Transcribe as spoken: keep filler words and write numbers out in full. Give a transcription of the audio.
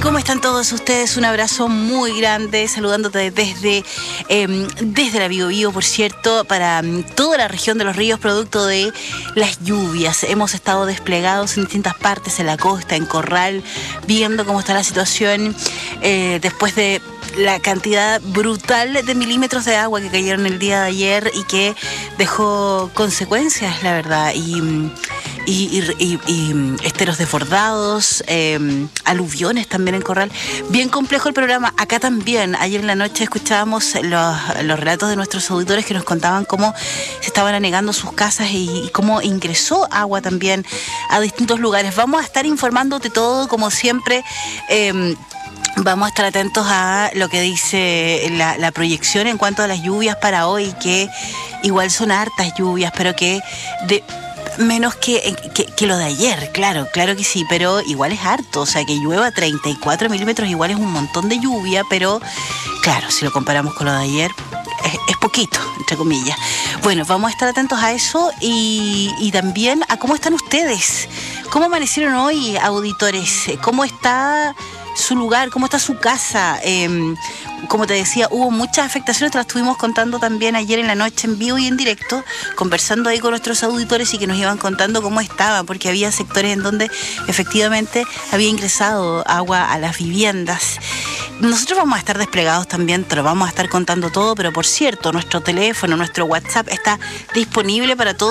¿Cómo están todos ustedes? Un abrazo muy grande, saludándote desde, eh, desde la Bio Bio, por cierto, para um, toda la región de los ríos, producto de las lluvias. Hemos estado desplegados en distintas partes, en la costa, en Corral, viendo cómo está la situación eh, después de la cantidad brutal de milímetros de agua que cayeron el día de ayer y que dejó consecuencias, la verdad, y... Y, y, y, y esteros desbordados, eh, aluviones también en Corral. Bien complejo el programa. Acá también, ayer en la noche escuchábamos los, los relatos de nuestros auditores que nos contaban cómo se estaban anegando sus casas y, y cómo ingresó agua también a distintos lugares. Vamos a estar informándote todo, como siempre. Eh, Vamos a estar atentos a lo que dice la, la proyección en cuanto a las lluvias para hoy, que igual son hartas lluvias, pero que... de menos que, que, que lo de ayer, claro, claro que sí, pero igual es harto, o sea, que llueva treinta y cuatro milímetros igual es un montón de lluvia, pero claro, si lo comparamos con lo de ayer, es, es poquito, entre comillas. Bueno, vamos a estar atentos a eso y, y también a cómo están ustedes, cómo amanecieron hoy, auditores, cómo está su lugar, cómo está su casa. Eh, como te decía, hubo muchas afectaciones, te las estuvimos contando también ayer en la noche en vivo y en directo, conversando ahí con nuestros auditores y que nos iban contando cómo estaba, porque había sectores en donde efectivamente había ingresado agua a las viviendas. Nosotros vamos a estar desplegados también, te lo vamos a estar contando todo, pero por cierto, nuestro teléfono, nuestro WhatsApp está disponible para todos